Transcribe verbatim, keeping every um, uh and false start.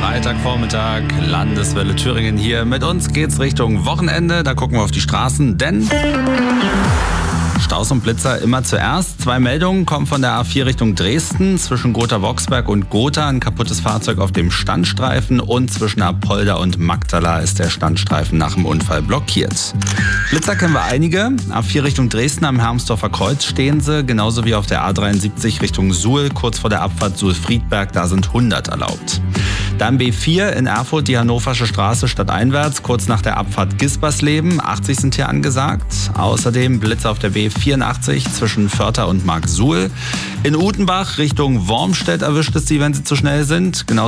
Freitagvormittag, Landeswelle Thüringen hier. Mit uns geht's Richtung Wochenende. Da gucken wir auf die Straßen, denn Staus und Blitzer immer zuerst. Zwei Meldungen kommen von der A vier Richtung Dresden. Zwischen Gotha-Boxberg und Gotha ein kaputtes Fahrzeug auf dem Standstreifen. Und zwischen Apolda und Magdala ist der Standstreifen nach dem Unfall blockiert. Blitzer kennen wir einige. A vier Richtung Dresden am Hermsdorfer Kreuz stehen sie. Genauso wie auf der A dreiundsiebzig Richtung Suhl. Kurz vor der Abfahrt Suhl-Friedberg, da sind hundert erlaubt. Dann B vier in Erfurt, die Hannoversche Straße stadteinwärts, kurz nach der Abfahrt Gispersleben. achtzig sind hier angesagt. Außerdem Blitzer auf der B vierundachtzig zwischen Vörther und Marksuhl. In Utenbach Richtung Wormstedt erwischt es sie, wenn sie zu schnell sind. Genau